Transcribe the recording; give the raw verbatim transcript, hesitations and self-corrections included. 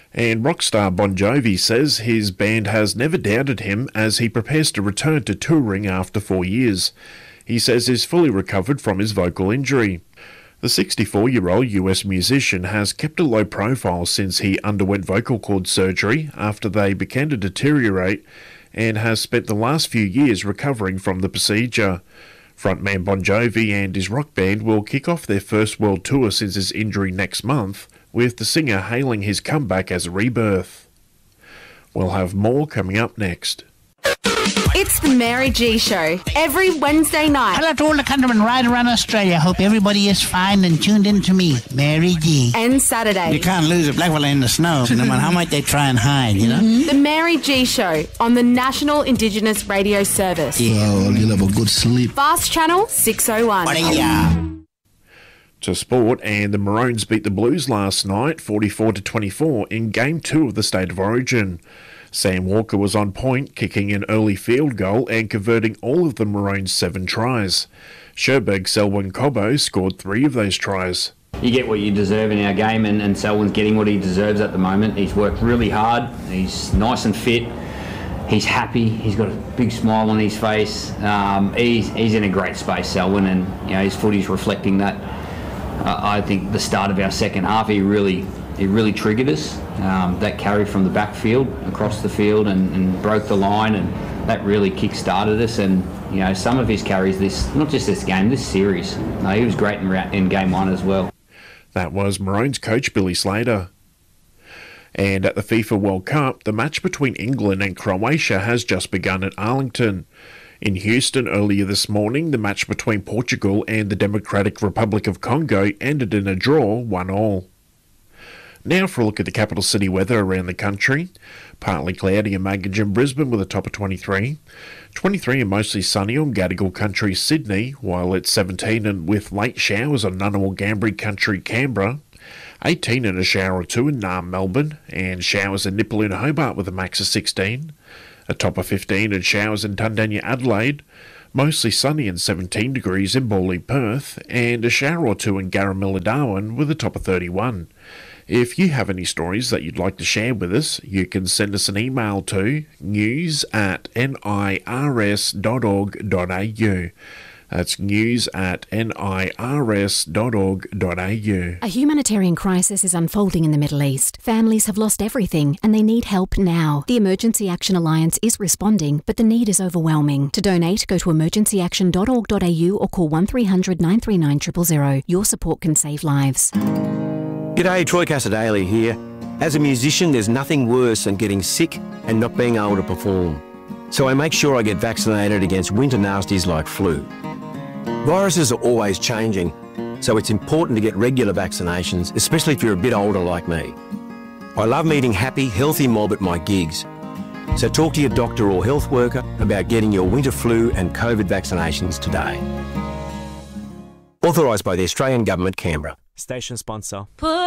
And rock star Bon Jovi says his band has never doubted him as he prepares to return to touring after four years. He says he's fully recovered from his vocal injury. The sixty-four-year-old U S musician has kept a low profile since he underwent vocal cord surgery after they began to deteriorate and has spent the last few years recovering from the procedure. Frontman Bon Jovi and his rock band will kick off their first world tour since his injury next month, with the singer hailing his comeback as a rebirth. We'll have more coming up next. It's the Mary G Show, every Wednesday night. Hello to all the countrymen right around Australia. Hope everybody is fine and tuned in to me, Mary G. And Saturday. You can't lose a black fella in the snow, no matter how much they try and hide, you know? Mm-hmm. The Mary G Show on the National Indigenous Radio Service. Yeah. Oh, you'll have a good sleep. Fast Channel six oh one. To sport, and the Maroons beat the Blues last night, forty-four to twenty-four, in Game two of the State of Origin. Sam Walker was on point, kicking an early field goal and converting all of the Maroons' seven tries. Sherberg Selwyn Cobbo scored three of those tries. You get what you deserve in our game, and, and Selwyn's getting what he deserves at the moment. He's worked really hard, he's nice and fit, he's happy, he's got a big smile on his face. Um, he's, he's in a great space, Selwyn, and you know his footy's reflecting that. Uh, I think the start of our second half, he really It really triggered us. Um, that carry from the backfield across the field and, and broke the line, and that really kick-started us. And you know, some of his carries, this not just this game, this series. No, he was great in, in game one as well. That was Maroons coach Billy Slater. And at the FIFA World Cup, the match between England and Croatia has just begun at Arlington. In Houston earlier this morning, the match between Portugal and the Democratic Republic of Congo ended in a draw, one all. Now for a look at the capital city weather around the country. Partly cloudy in Maggin, Brisbane with a top of twenty-three. twenty-three and mostly sunny on Gadigal Country, Sydney, while it's seventeen and with late showers on Ngunnawal Ngambri Country, Canberra. eighteen and a shower or two in Naarm, Melbourne, and showers in Nipaluna, Hobart with a max of sixteen. A top of fifteen and showers in Tundanya, Adelaide. Mostly sunny and seventeen degrees in Bawley, Perth, and a shower or two in Garamilla, Darwin with a top of thirty-one. If you have any stories that you'd like to share with us, you can send us an email to news at nirs dot org dot a u. That's news at nirs dot org dot a u. A humanitarian crisis is unfolding in the Middle East. Families have lost everything and they need help now. The Emergency Action Alliance is responding, but the need is overwhelming. To donate, go to emergency action dot org dot a u or call one three hundred nine three nine zero zero zero. Your support can save lives. G'day, Troy Casadale here. As a musician, there's nothing worse than getting sick and not being able to perform. So I make sure I get vaccinated against winter nasties like flu. Viruses are always changing, so it's important to get regular vaccinations, especially if you're a bit older like me. I love meeting happy, healthy mob at my gigs. So talk to your doctor or health worker about getting your winter flu and COVID vaccinations today. Authorised by the Australian Government, Canberra. Station sponsor. Put